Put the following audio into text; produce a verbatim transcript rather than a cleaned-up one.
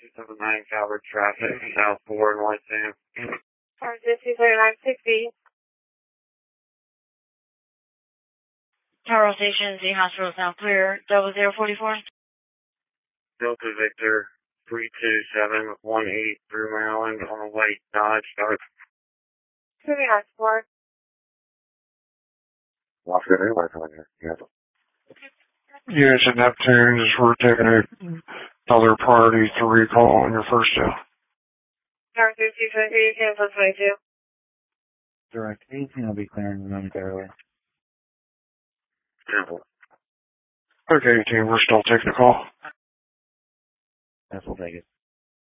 two seven nine Calvert traffic, South four and White Sand. Tower two seven nine sixty. Tower Station, Z Hospital, Sound Clear, double zero forty four. Delta Victor, three two seven one eight through Maryland on a white Dodge Dart. two nine four. Washington Airlines on here. Yes. Yes, at Neptune, just we're taking another priority three call on your first deal. Tower two two seven three, cancel twenty-two. Direct eighteen will be clearing momentarily. Simple. Okay, team, we're still taking a call. Yes, we'll take it.